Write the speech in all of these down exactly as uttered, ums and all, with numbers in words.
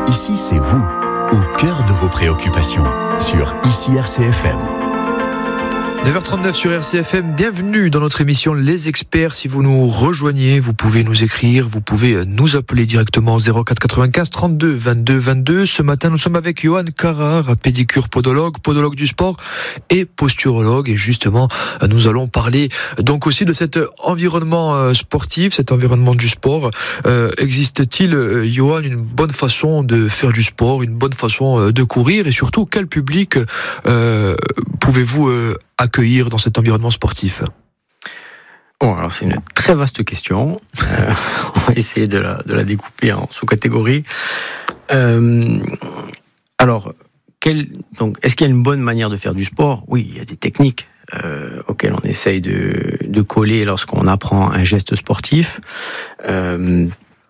Ici, c'est vous, au cœur de vos préoccupations, sur Ici R C F M. neuf heures trente-neuf sur R C F M, bienvenue dans notre émission Les Experts. Si vous nous rejoignez, vous pouvez nous écrire, vous pouvez nous appeler directement zéro quatre quatre-vingt-quinze trente-deux vingt-deux vingt-deux. Ce matin, nous sommes avec Johan Carrard, pédicure podologue, podologue du sport et posturologue. Et justement, nous allons parler donc aussi de cet environnement sportif, cet environnement du sport. Euh, existe-t-il, Johan, une bonne façon de faire du sport, une bonne façon de courir, et surtout, quel public euh, pouvez-vous euh, accueillir dans cet environnement sportif? Bon, alors c'est une très vaste question. Euh, on va essayer de la, de la découper en sous-catégories. Euh, alors, quel, donc, est-ce qu'il y a une bonne manière de faire du sport? Oui, il y a des techniques euh, auxquelles on essaye de, de coller lorsqu'on apprend un geste sportif. Euh,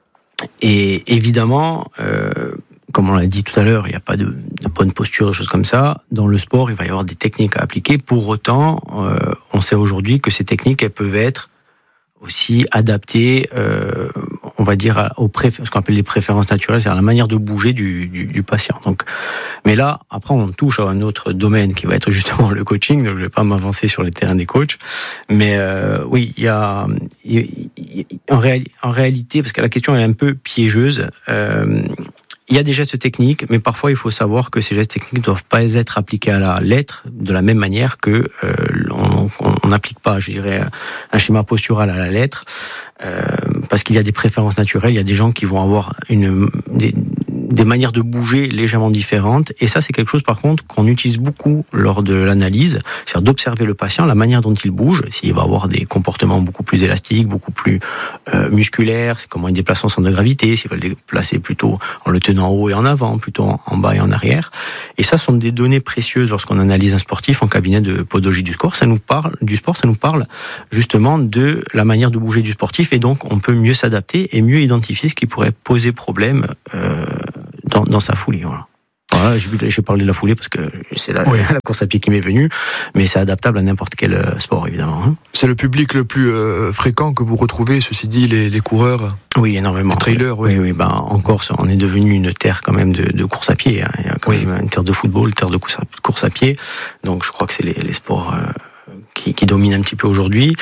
et évidemment, euh, comme on l'a dit tout à l'heure, il n'y a pas de, de bonne posture, des choses comme ça. Dans le sport, il va y avoir des techniques à appliquer. Pour autant, euh, on sait aujourd'hui que ces techniques, elles peuvent être aussi adaptées, euh, on va dire, aux préf- ce qu'on appelle les préférences naturelles, c'est-à-dire la manière de bouger du, du, du patient. Donc, mais là, après, on touche à un autre domaine qui va être justement le coaching. Donc, je ne vais pas m'avancer sur les terrains des coachs. Mais euh, oui, il y a, y, y, en, réali- en réalité, parce que la question est un peu piégeuse, euh, il y a des gestes techniques, mais parfois il faut savoir que ces gestes techniques ne doivent pas être appliqués à la lettre de la même manière que euh, on n'applique pas, je dirais, un schéma postural à la lettre, euh, parce qu'il y a des préférences naturelles. Il y a des gens qui vont avoir une des, des manières de bouger légèrement différentes, et ça c'est quelque chose par contre qu'on utilise beaucoup lors de l'analyse, c'est-à-dire d'observer le patient, la manière dont il bouge, s'il va avoir des comportements beaucoup plus élastiques, beaucoup plus euh, musculaires, c'est comment il déplace son centre de gravité, s'il va le déplacer plutôt en le tenant en haut et en avant, plutôt en bas et en arrière. Et ça sont des données précieuses lorsqu'on analyse un sportif en cabinet de podologie du sport. Ça nous parle du sport, ça nous parle justement de la manière de bouger du sportif, et donc on peut mieux s'adapter et mieux identifier ce qui pourrait poser problème euh, dans, dans sa foulée. Voilà. Voilà, j'ai, j'ai parlé de la foulée parce que c'est la, oui. la course à pied qui m'est venue, mais c'est adaptable à n'importe quel sport, évidemment. Hein. C'est le public le plus euh, fréquent que vous retrouvez, ceci dit, les, les coureurs? Oui, énormément. Les trailers, oui. Oui, oui. Ben, en Corse, on est devenu une terre quand même de, de course à pied. Hein. Il y a quand oui. même une terre de football, une terre de course à, course à pied. Donc, je crois que c'est les, les sports euh, qui, qui dominent un petit peu aujourd'hui.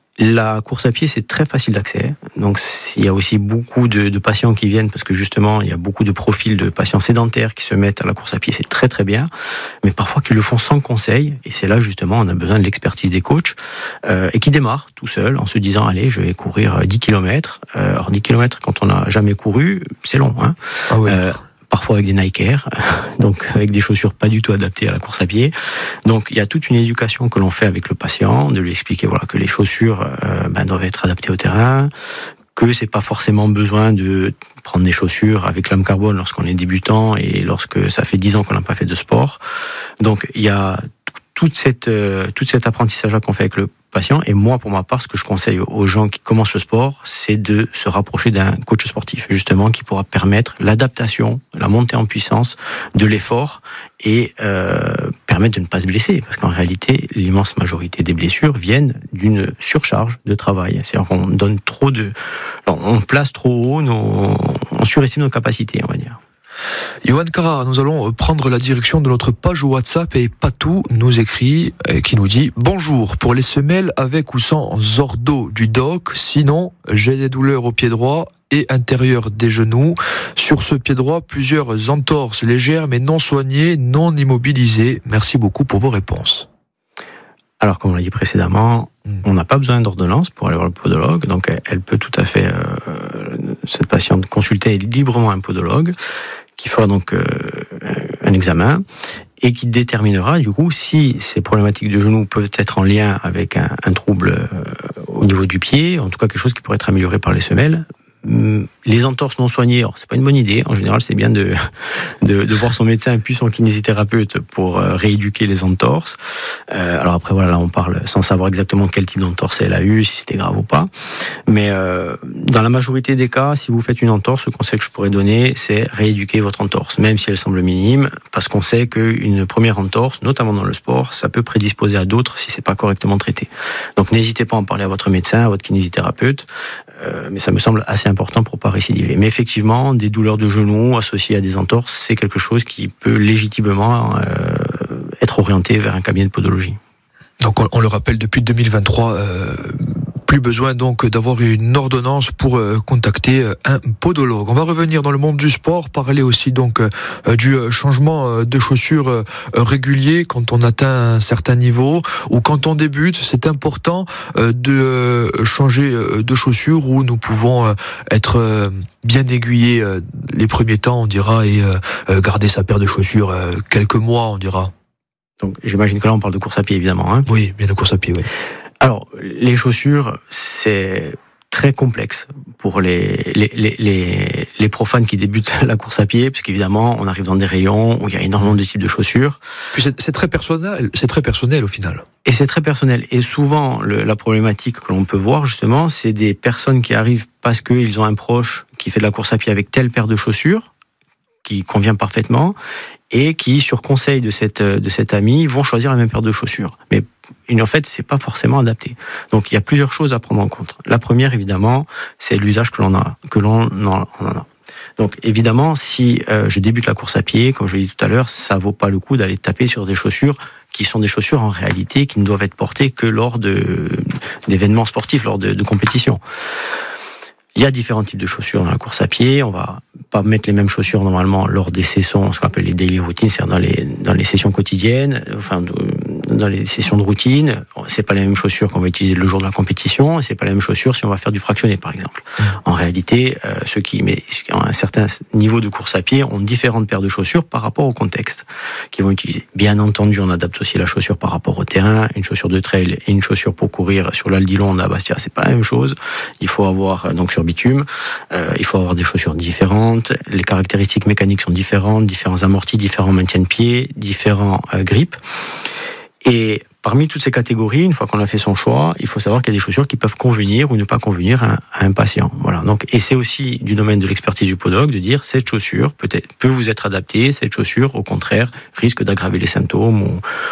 La course à pied, c'est très facile d'accès. Donc, il y a aussi beaucoup de, de patients qui viennent parce que justement, il y a beaucoup de profils de patients sédentaires qui se mettent à la course à pied. C'est très très bien, mais parfois qui le font sans conseil. Et c'est là justement, on a besoin de l'expertise des coachs euh, et qui démarrent tout seuls en se disant, allez, je vais courir dix kilomètres. Euh, alors dix kilomètres, quand on n'a jamais couru, c'est long. Hein. Ah oui. Euh, parfois avec des Nike Air, donc avec des chaussures pas du tout adaptées à la course à pied. Donc il y a toute une éducation que l'on fait avec le patient, de lui expliquer voilà que les chaussures euh, ben, doivent être adaptées au terrain, que c'est pas forcément besoin de prendre des chaussures avec lame carbone lorsqu'on est débutant et lorsque ça fait dix ans qu'on n'a pas fait de sport. Donc il y a toute cette euh, tout cet apprentissage-là qu'on fait avec le patient. Et moi, pour ma part, ce que je conseille aux gens qui commencent le sport, c'est de se rapprocher d'un coach sportif, justement, qui pourra permettre l'adaptation, la montée en puissance de l'effort et euh, permettre de ne pas se blesser. Parce qu'en réalité, l'immense majorité des blessures viennent d'une surcharge de travail. C'est-à-dire qu'on donne trop de... Alors, on place trop haut, nos, on surestime nos capacités, on va dire. Johan Carrard, nous allons prendre la direction de notre page WhatsApp et Patou nous écrit, qui nous dit « Bonjour, pour les semelles avec ou sans ordo du doc, sinon j'ai des douleurs au pied droit et intérieur des genoux. Sur ce pied droit, plusieurs entorses légères mais non soignées, non immobilisées. Merci beaucoup pour vos réponses. » Alors, comme on l'a dit précédemment, mmh. on n'a pas besoin d'ordonnance pour aller voir le podologue, donc elle peut tout à fait, euh, cette patiente, consulter librement un podologue, qui fera donc euh, un examen et qui déterminera du coup si ces problématiques de genoux peuvent être en lien avec un, un trouble euh, au niveau du pied, en tout cas quelque chose qui pourrait être amélioré par les semelles. Les entorses non soignées, alors c'est pas une bonne idée. En général, c'est bien de, de, de voir son médecin puis son kinésithérapeute pour euh, rééduquer les entorses. Euh, alors après, voilà, là, on parle sans savoir exactement quel type d'entorse elle a eu, si c'était grave ou pas. Mais euh, dans la majorité des cas, si vous faites une entorse, le conseil que je pourrais donner, c'est rééduquer votre entorse, même si elle semble minime, parce qu'on sait qu'une première entorse, notamment dans le sport, ça peut prédisposer à d'autres si c'est pas correctement traité. Donc n'hésitez pas à en parler à votre médecin, à votre kinésithérapeute. euh, mais ça me semble assez important pour pas récidiver. Mais effectivement, des douleurs de genoux associées à des entorses, c'est quelque chose qui peut légitimement euh, être orienté vers un cabinet de podologie. Donc on, on le rappelle, depuis deux mille vingt-trois, euh, plus besoin donc d'avoir une ordonnance pour euh, contacter un podologue. On va revenir dans le monde du sport, parler aussi donc euh, du changement de chaussures euh, régulier quand on atteint un certain niveau ou quand on débute. C'est important euh, de euh, changer de chaussures où nous pouvons euh, être euh, bien aiguillés euh, les premiers temps, on dira, et euh, garder sa paire de chaussures euh, quelques mois, on dira. Donc j'imagine que là on parle de course à pied évidemment. Hein. Oui, bien de course à pied, oui. Alors, les chaussures, c'est très complexe pour les, les, les, les, les profanes qui débutent la course à pied, parce qu'évidemment, on arrive dans des rayons où il y a énormément de types de chaussures. Puis c'est, c'est très personnel, c'est très personnel au final. Et c'est très personnel. Et souvent, le, la problématique que l'on peut voir, justement, c'est des personnes qui arrivent parce qu'ils ont un proche qui fait de la course à pied avec telle paire de chaussures, qui convient parfaitement, et qui, sur conseil de cette, de cet ami, vont choisir la même paire de chaussures. Mais en fait, c'est pas forcément adapté. Donc, il y a plusieurs choses à prendre en compte. La première, évidemment, c'est l'usage que l'on a, que l'on en a. Donc, évidemment, si euh, je débute la course à pied, comme je l'ai dit tout à l'heure, ça vaut pas le coup d'aller taper sur des chaussures qui sont des chaussures en réalité qui ne doivent être portées que lors de, d'événements sportifs, lors de, de compétitions. Il y a différents types de chaussures dans la course à pied. On va pas mettre les mêmes chaussures normalement lors des sessions, ce qu'on appelle les daily routines, c'est-à-dire dans les, dans les sessions quotidiennes, enfin, dans les sessions de routine. C'est pas les mêmes chaussures qu'on va utiliser le jour de la compétition, et c'est pas la même chaussure si on va faire du fractionné, par exemple. Mmh. En réalité, euh, ceux qui, mais, qui ont un certain niveau de course à pied ont différentes paires de chaussures par rapport au contexte qu'ils vont utiliser. Bien entendu, on adapte aussi la chaussure par rapport au terrain. Une chaussure de trail et une chaussure pour courir sur l'Aldilon à Bastia, c'est pas la même chose. Il faut avoir, donc sur bitume, euh, il faut avoir des chaussures différentes. Les caractéristiques mécaniques sont différentes, différents amortis, différents maintiens de pied, différents euh, grips. Et parmi toutes ces catégories, une fois qu'on a fait son choix, il faut savoir qu'il y a des chaussures qui peuvent convenir ou ne pas convenir à, à un patient. Voilà. Donc, et c'est aussi du domaine de l'expertise du podologue de dire cette chaussure peut-être peut vous être adaptée, cette chaussure, au contraire, risque d'aggraver les symptômes ou,